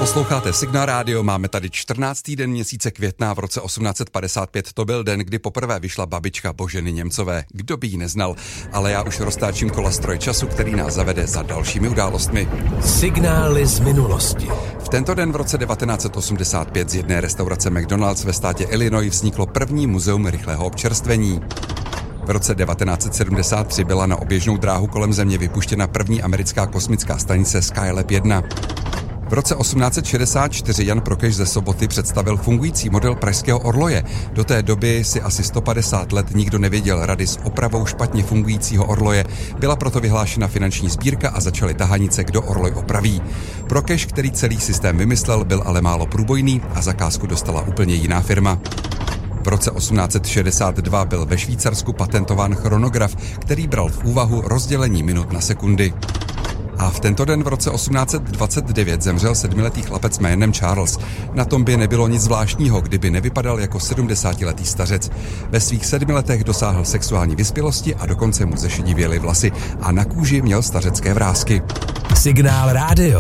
Posloucháte Signál rádio, máme tady 14. den měsíce května v roce 1855. To byl den, kdy poprvé vyšla babička Boženy Němcové. Kdo by ji neznal, ale já už roztáčím kola stroj času, který nás zavede za dalšími událostmi. Signály z minulosti. V tento den v roce 1985 z jedné restaurace McDonald's ve státě Illinois vzniklo první muzeum rychlého občerstvení. V roce 1973 byla na oběžnou dráhu kolem Země vypuštěna první americká kosmická stanice Skylab 1. V roce 1864 Jan Prokeš ze Soboty představil fungující model pražského orloje. Do té doby si asi 150 let nikdo nevěděl rady s opravou špatně fungujícího orloje. Byla proto vyhlášena finanční sbírka a začaly tahanice, kdo orloj opraví. Prokeš, který celý systém vymyslel, byl ale málo průbojný a zakázku dostala úplně jiná firma. V roce 1862 byl ve Švýcarsku patentován chronograf, který bral v úvahu rozdělení minut na sekundy. A v tento den v roce 1829 zemřel 7letý chlapec jménem Charles. Na tom by nebylo nic zvláštního, kdyby nevypadal jako 70letý stařec. Ve svých 7 letech dosáhl sexuální vyspělosti a dokonce mu zešedivěly vlasy a na kůži měl stařecké vrásky. Signál rádio.